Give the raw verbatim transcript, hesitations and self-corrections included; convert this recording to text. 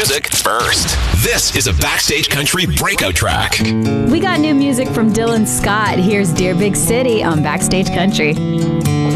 music first. This is a Backstage Country breakout track. We got new music from Dylan Scott. Here's Dear Big City on Backstage Country.